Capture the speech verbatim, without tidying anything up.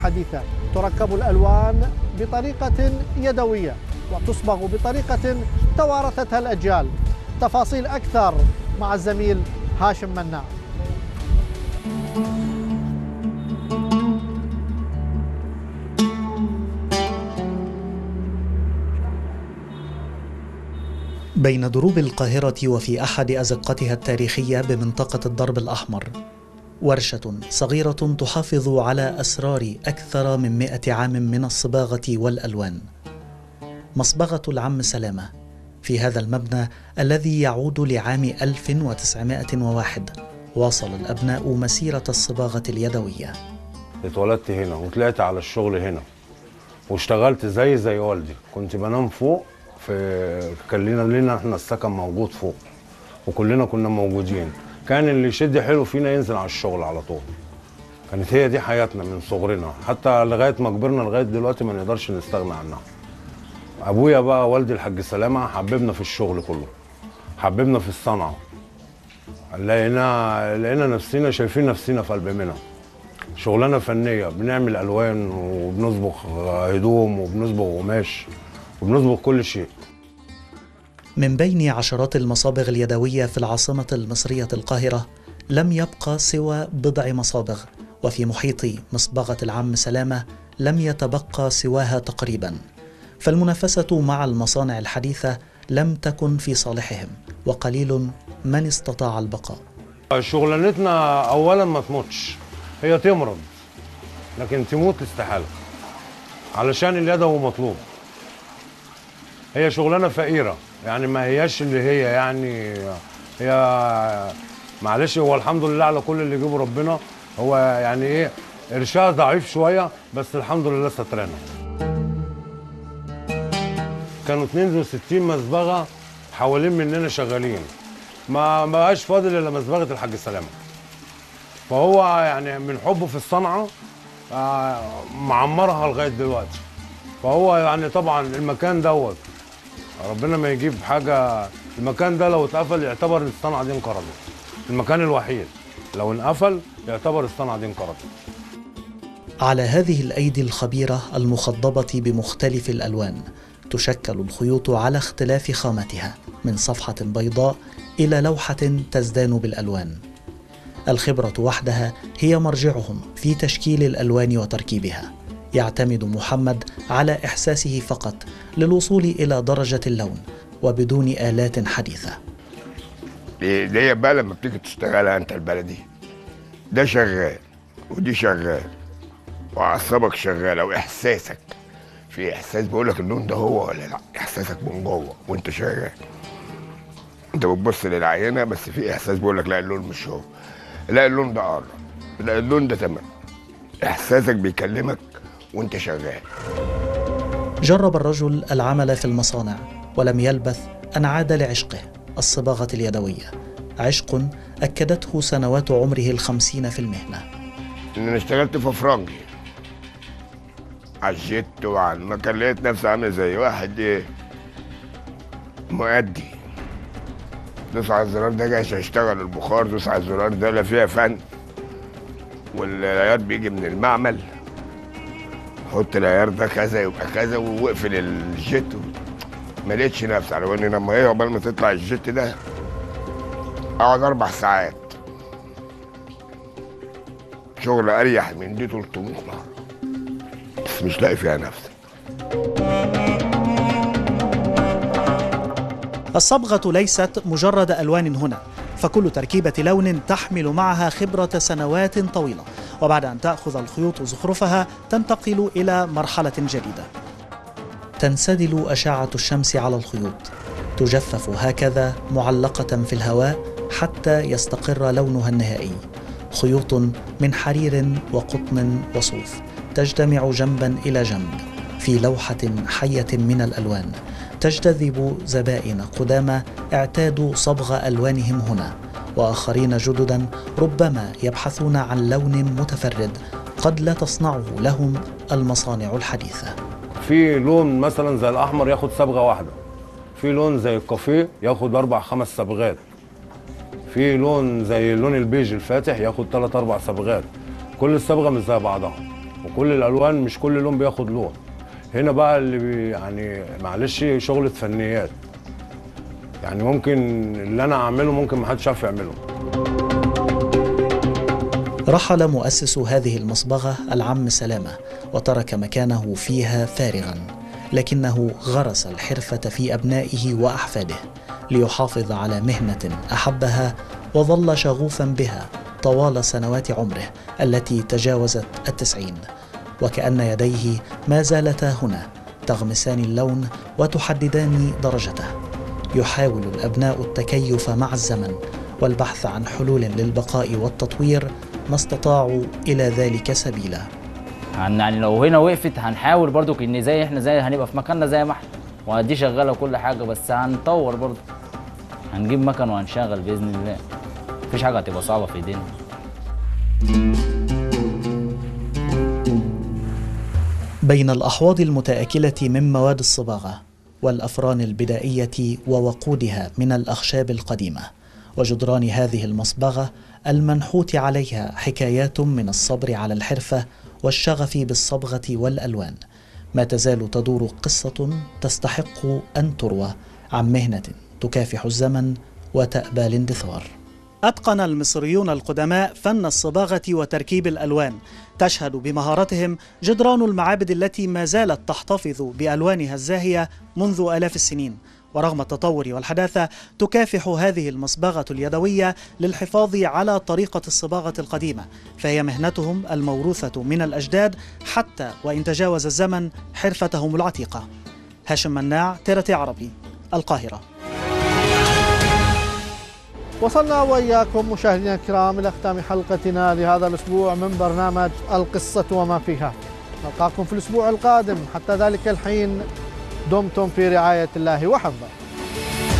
حديثة تركب الألوان بطريقة يدوية وتصبغ بطريقة توارثتها الأجيال. تفاصيل أكثر مع الزميل هاشم مناع. بين دروب القاهرة وفي أحد أزقتها التاريخية بمنطقة الضرب الأحمر ورشة صغيرة تحافظ على أسرار أكثر من مئة عام من الصباغة والألوان. مصبغة العم سلامة في هذا المبنى الذي يعود لعام ألف وتسعمائة وواحد واصل الأبناء مسيرة الصباغة اليدوية. اتولدت هنا وطلعت على الشغل هنا واشتغلت زي زي والدي. كنت بنام فوق، في كان لنا لنا احنا السكن موجود فوق وكلنا كنا موجودين. كان اللي يشد حلو فينا ينزل على الشغل على طول. كانت هي دي حياتنا من صغرنا حتى لغايه ما كبرنا لغايه دلوقتي ما نقدرش نستغنى عنها. ابويا بقى والدي الحاج سلامه حببنا في الشغل كله، حببنا في الصنعه. لقينا لقينا نفسنا شايفين نفسنا في قلب منها. شغلانه فنيه، بنعمل الوان وبنصبغ هدوم وبنصبغ قماش وبنصبغ كل شيء. من بين عشرات المصابغ اليدوية في العاصمة المصرية القاهرة لم يبقى سوى بضع مصابغ، وفي محيط مصبغة العم سلامة لم يتبقى سواها تقريبا. فالمنافسة مع المصانع الحديثة لم تكن في صالحهم، وقليل من استطاع البقاء. شغلانتنا اولا ما تموتش، هي تمرض لكن تموت استحالة، علشان اليدوي مطلوب. هي شغلانه فقيره، يعني ما هياش اللي هي يعني هي معلش، هو الحمد لله على كل اللي يجيبه ربنا. هو يعني ايه ارشاد ضعيف شويه بس الحمد لله سترانا. كانوا اثنين وستين مصبغه حوالين مننا شغالين، ما بقاش فاضل الا مصبغه الحاج سلامه. فهو يعني من حبه في الصنعه معمرها لغايه دلوقتي. فهو يعني طبعا المكان دوت ربنا ما يجيب حاجه. المكان ده لو اتقفل يعتبر الصنعه دي انقرضت. المكان الوحيد لو انقفل يعتبر الصنعه دي انقرضت. على هذه الايدي الخبيره المخضبه بمختلف الالوان تشكل الخيوط على اختلاف خامتها، من صفحه بيضاء الى لوحه تزدان بالالوان. الخبره وحدها هي مرجعهم في تشكيل الالوان وتركيبها. يعتمد محمد على إحساسه فقط للوصول إلى درجة اللون وبدون آلات حديثة. دي بقى لما بتيجي تشتغلها أنت البلدي، ده شغال ودي شغال وأعصابك شغالة وإحساسك في إحساس بيقولك اللون ده هو ولا لا، إحساسك من جوه وأنت شغال. أنت بتبص للعينة بس في إحساس بيقولك لا اللون مش هو، لا اللون ده قرب، لا اللون ده تمام. إحساسك بيكلمك وانت شغال. جرب الرجل العمل في المصانع ولم يلبث أن عاد لعشقه الصباغة اليدوية، عشق أكدته سنوات عمره الخمسين في المهنة. أنا اشتغلت في فرنجي على الجيت وعلى المكان، لقيت نفسي عامل زي واحد ايه مؤدي. دوس على الزرار ده جاي يشتغل البخار، دوس على الزرار ده لا فيها فن، والعيار بيجي من المعمل، حط العيار ده كذا يبقى كذا واقفل الجيت. ما لقيتش نفسي على واني لما ايه عقبال ما تطلع الجيت ده اقعد اربع ساعات شغل اريح من دي ثلاثمائة مره، بس مش لاقي فيها نفسي. الصبغة ليست مجرد ألوان هنا، فكل تركيبة لون تحمل معها خبرة سنوات طويلة، وبعد أن تأخذ الخيوط زخرفها تنتقل إلى مرحلة جديدة. تنسدل أشعة الشمس على الخيوط، تجفف هكذا معلقة في الهواء حتى يستقر لونها النهائي. خيوط من حرير وقطن وصوف تجتمع جنبا إلى جنب في لوحة حية من الألوان، تجتذب زبائن قدامى اعتادوا صبغ ألوانهم هنا، وآخرين جددا ربما يبحثون عن لون متفرد قد لا تصنعه لهم المصانع الحديثة. في لون مثلا زي الأحمر ياخد صبغة واحدة، في لون زي الكافيه ياخد أربع خمس صبغات، في لون زي اللون البيج الفاتح ياخد ثلاث أربع صبغات. كل الصبغة مش زي بعضها. وكل الالوان مش كل لون بياخد لون. هنا بقى اللي بي يعني معلش شغلة فنيات، يعني ممكن اللي انا اعمله ممكن ما حدش يعرف يعمله. رحل مؤسس هذه المصبغة العم سلامة وترك مكانه فيها فارغا، لكنه غرس الحرفة في أبنائه وأحفاده ليحافظ على مهنة أحبها وظل شغوفا بها طوال سنوات عمره التي تجاوزت التسعين، وكأن يديه ما زالتا هنا تغمسان اللون وتحددان درجته. يحاول الأبناء التكيف مع الزمن والبحث عن حلول للبقاء والتطوير ما استطاعوا إلى ذلك سبيلا. يعني لو هنا وقفت هنحاول برضو ان زي احنا زي هنبقى في مكاننا زي ما احنا، ودي شغاله وكل حاجه، بس هنطور برضو، هنجيب مكن وهنشغل باذن الله. مفيش حاجه هتبقى صعبه في ايدينا. بين الأحواض المتآكلة من مواد الصباغة والأفران البدائية ووقودها من الأخشاب القديمة وجدران هذه المصبغة المنحوت عليها حكايات من الصبر على الحرفة والشغف بالصبغة والألوان، ما تزال تدور قصة تستحق أن تروى عن مهنة تكافح الزمن وتأبى الاندثار. أتقن المصريون القدماء فن الصباغة وتركيب الألوان، تشهد بمهارتهم جدران المعابد التي ما زالت تحتفظ بألوانها الزاهية منذ آلاف السنين. ورغم التطور والحداثة تكافح هذه المصبغة اليدوية للحفاظ على طريقة الصباغة القديمة، فهي مهنتهم الموروثة من الأجداد حتى وإن تجاوز الزمن حرفتهم العتيقة. هاشم مناع، تيرتي عربي، القاهرة. وصلنا وإياكم مشاهدينا الكرام إلى ختام حلقتنا لهذا الأسبوع من برنامج القصة وما فيها. نلقاكم في الأسبوع القادم، حتى ذلك الحين دمتم في رعاية الله وحفظه.